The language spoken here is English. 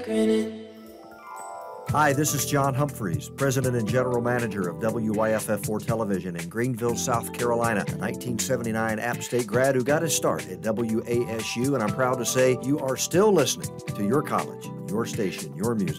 Hi, this is John Humphreys, President and General Manager of WYFF4 Television in Greenville, South Carolina, a 1979 App State grad who got his start at WASU, and I'm proud to say you are still listening to your college, your station, your music.